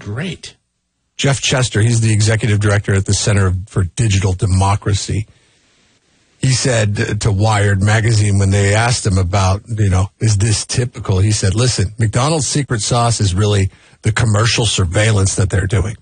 great. Jeff Chester, he's the executive director at the Center for Digital Democracy. He said to Wired magazine when they asked him about, is this typical? He said, listen, McDonald's secret sauce is really the commercial surveillance that they're doing.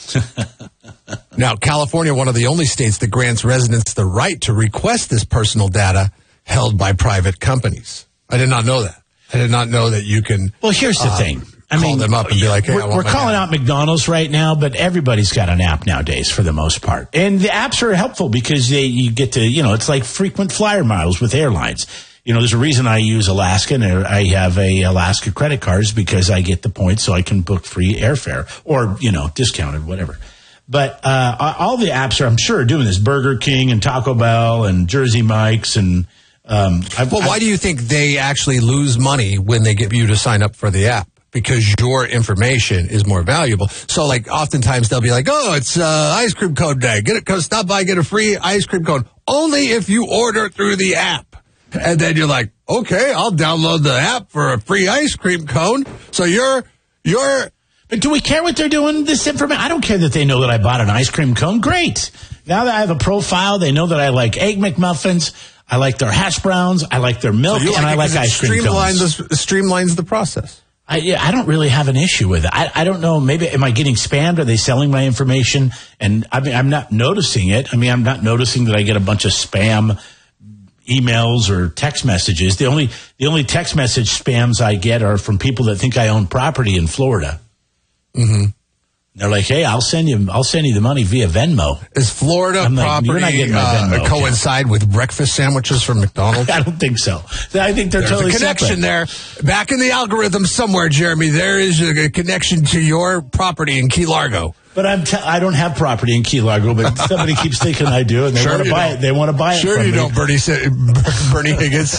Now, California, one of the only states that grants residents the right to request this personal data held by private companies. I did not know that. I did not know that you can. Well, here's the thing. Call them up and be like, hey, we're calling out McDonald's right now, but everybody's got an app nowadays for the most part. And the apps are helpful because you get to, it's like frequent flyer miles with airlines. There's a reason I use Alaska, and I have a Alaska credit cards because I get the points so I can book free airfare or, discounted, whatever. But all the apps are, I'm sure, doing this. Burger King and Taco Bell and Jersey Mike's and why do you think they actually lose money when they get you to sign up for the app? Because your information is more valuable. So, oftentimes they'll be like, oh, it's ice cream cone day. Stop by, get a free ice cream cone. Only if you order through the app. And then you're like, okay, I'll download the app for a free ice cream cone. So you're... But do we care what they're doing this information? I don't care that they know that I bought an ice cream cone. Great. Now that I have a profile, they know that I like Egg McMuffins. I like their hash browns. I like their milk. And I like ice cream cones. Streamlines the process. I don't really have an issue with it. I don't know. Maybe am I getting spammed? Are they selling my information? And I'm not noticing it. I'm not noticing that I get a bunch of spam emails or text messages. The only text message spams I get are from people that think I own property in Florida. Mm-hmm. They're like, hey, I'll send you the money via Venmo. Is Florida property coincide with breakfast sandwiches from McDonald's? I don't think so. I think they're totally separate. There's a connection there. Back in the algorithm somewhere, Jeremy, there is a connection to your property in Key Largo. But I don't have property in Key Largo, but somebody keeps thinking I do, and they want to buy it. They want to buy it from me. Sure you don't, Bernie Higgins.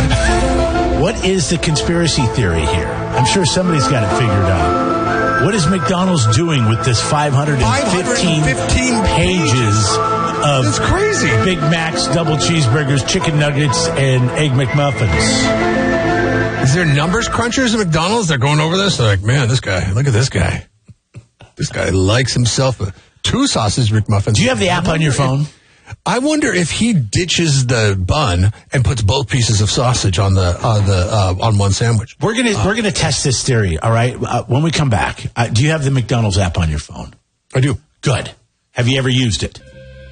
What is the conspiracy theory here? I'm sure somebody's got it figured out. What is McDonald's doing with this 515 pages of That's crazy. Big Macs, double cheeseburgers, chicken nuggets, and Egg McMuffins? Is there numbers crunchers at McDonald's? They're going over this. They're like, man, look at this guy. This guy likes himself 2 sausage McMuffins. Do you have the app on your phone? I wonder if he ditches the bun and puts both pieces of sausage on on one sandwich. We're gonna test this theory. All right, when we come back, do you have the McDonald's app on your phone? I do. Good. Have you ever used it?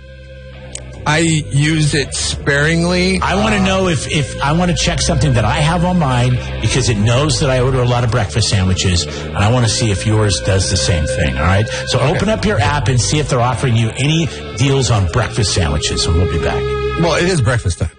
I use it sparingly. I want to know if I want to check something that I have on mine because it knows that I order a lot of breakfast sandwiches, and I want to see if yours does the same thing, all right? So open up your app and see if they're offering you any deals on breakfast sandwiches, and we'll be back. Well, it is breakfast time.